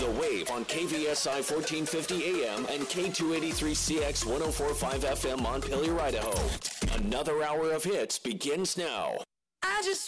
The Wave on KVSI 1450 AM and K283CX 1045 FM Montpelier, Idaho. Another hour of hits begins now. I just